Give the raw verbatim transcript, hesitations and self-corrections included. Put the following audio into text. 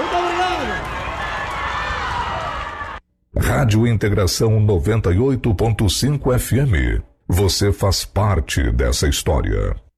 Muito obrigado. Rádio Integração noventa e oito ponto cinco F M. Você faz parte dessa história.